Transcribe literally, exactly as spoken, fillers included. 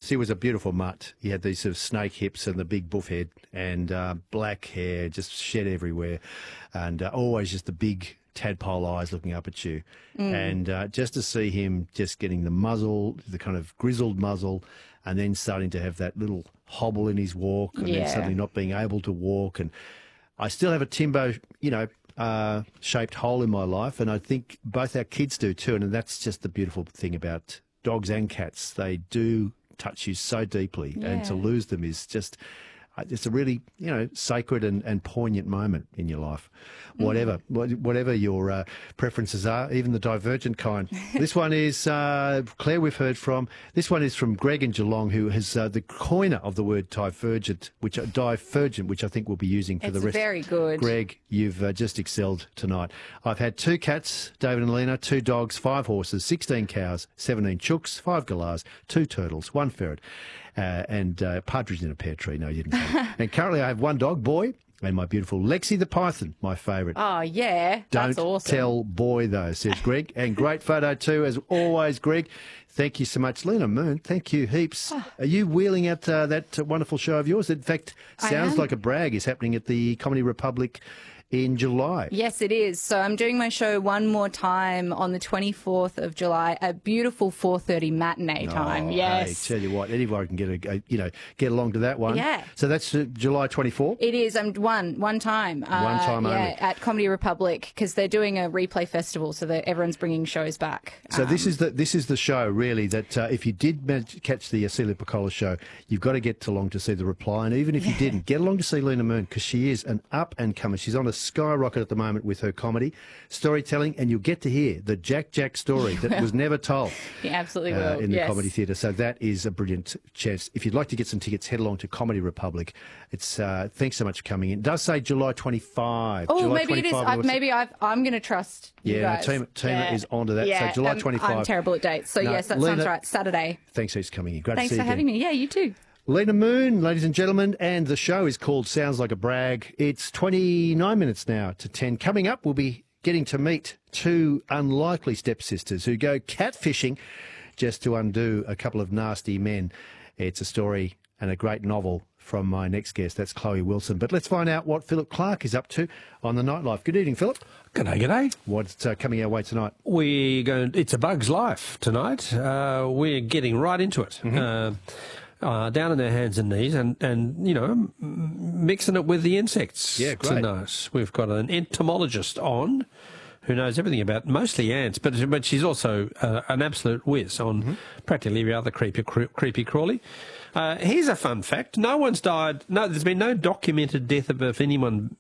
She was a beautiful mutt. He had these sort of snake hips and the big buff head and uh, black hair, just shed everywhere, and uh, always just the big tadpole eyes looking up at you. Mm. And uh, just to see him just getting the muzzle, the kind of grizzled muzzle, and then starting to have that little hobble in his walk, and yeah. then suddenly not being able to walk. And I still have a Timbo, you know, uh, shaped hole in my life, and I think both our kids do too. And that's just the beautiful thing about dogs and cats. They do touch you so deeply, yeah. and to lose them is just... It's a really, you know, sacred and, and poignant moment in your life. Whatever, mm. whatever your uh, preferences are, even the divergent kind. This one is uh, Claire. We've heard from. This one is from Greg in Geelong, who has uh, the coiner of the word divergent, which uh, divergent, which I think we'll be using for it's the rest. Very good, Greg. You've uh, just excelled tonight. I've had two cats, David and Lena, two dogs, five horses, sixteen cows, seventeen chooks, five galahs, two turtles, one ferret. Uh, and uh, partridge in a pear tree. No, you didn't say. And currently I have one dog, Boy, and my beautiful Lexi the Python, my favourite. Oh, yeah. That's Don't awesome. tell Boy, though, says Greg. And great photo too, as always, Greg. Thank you so much. Lena Moon, thank you heaps. Oh. Are you wheeling out uh, that wonderful show of yours? In fact, Sounds Like a Brag is happening at the Comedy Republic in July. Yes, it is. So I'm doing my show one more time on the twenty-fourth of July, a beautiful four thirty matinee time. Oh, yes. Hey, tell you what, anybody can get a, a you know get along to that one. Yeah. So that's uh, July twenty-fourth. It is. I'm one one time. Uh, one time yeah, only at Comedy Republic, because they're doing a replay festival, so that everyone's bringing shows back. So um, this is the this is the show really that uh, if you did manage, catch the uh, Celia Piccola show, you've got to get along to see The Reply, and even if you didn't, get along to see Lena Moon, because she is an up and comer. She's on a skyrocket at the moment with her comedy, storytelling, and you'll get to hear the Jack Jack story that was never told. You absolutely uh, will. in the yes. Comedy Theatre. So that is a brilliant chance. If you'd like to get some tickets, head along to Comedy Republic. It's uh, thanks so much for coming in. It does say July twenty-five. Oh, July maybe it is. I've, maybe I've, I'm going to trust you Yeah, guys. no, Tima, Tima yeah. is onto that. Yeah, So July um, twenty-five. I'm terrible at dates, so No, yes, that Lena, sounds right. Saturday. Thanks for coming in. Great Thanks to see for you having again. me. Yeah, you too. Lena Moon, ladies and gentlemen, and the show is called Sounds Like a Brag. It's twenty-nine minutes now to ten. Coming up, we'll be getting to meet two unlikely stepsisters who go catfishing just to undo a couple of nasty men. It's a story and a great novel from my next guest. That's Chloe Wilson. But let's find out what Philip Clark is up to on the nightlife. Good evening, Philip. G'day, g'day. What's uh, coming our way tonight? We're going. It's a bug's life tonight. Uh, we're getting right into it. Mm-hmm. uh, uh, down on their hands and knees, and, and you know, m- mixing it with the insects. Yeah, great. Tonight. We've got an entomologist on who knows everything about mostly ants, but but she's also uh, an absolute whiz on mm-hmm. practically every other creepy cre- creepy crawly. Uh, here's a fun fact: no one's died. No, there's been no documented death of, of anyone